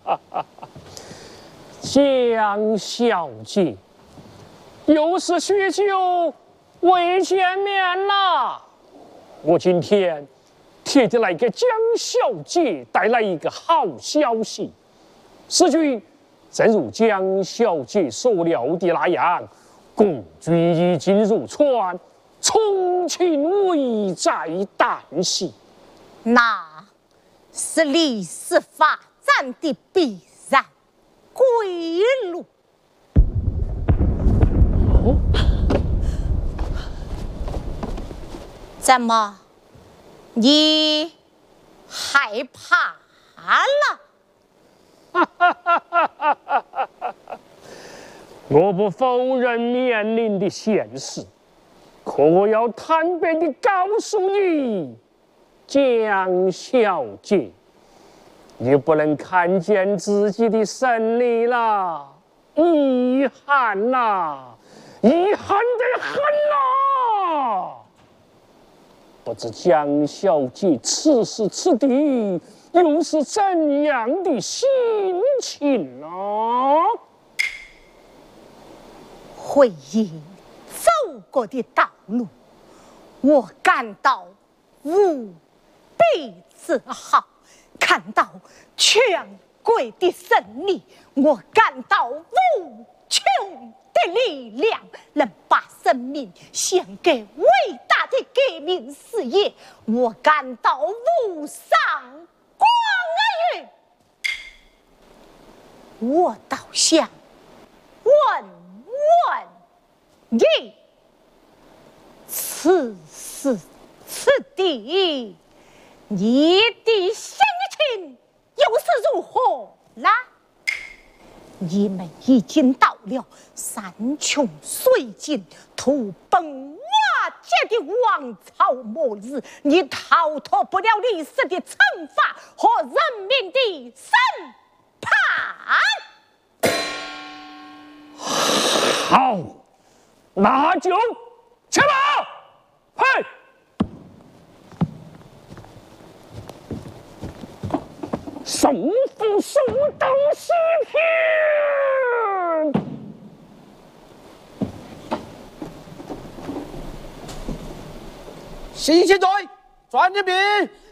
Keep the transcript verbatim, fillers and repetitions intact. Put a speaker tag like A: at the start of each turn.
A: 江小姐，又是许久未见面啦！我今天特地来给江小姐带来一个好消息。此举正如江小姐所料的那样，公军已经入川，从秦危在旦夕。
B: 那是历史发展的必然归路。
A: 哦，
B: 怎么，你害怕了？
A: 我不否认面临的现实，可我要坦白地告诉你，江小姐，你不能看见自己的胜利了，遗憾啦，遗憾得很啦！不知江小姐此时此地又是怎样的心情呢？
B: 回忆走过的道路，我感到无比自豪；看到全国的胜利，我感到无穷的力量，能把生命献给伟大的革命事业，我感到无上光荣。我倒想问问你，此时此地，你的心情又是如何啦？你们已经到了山穷水尽、土崩瓦解的王朝末日，你逃脱不了历史的惩罚和人民的审判。
A: 好，那就去吧！嘿，送父送到西天。
C: 行行罪，传人兵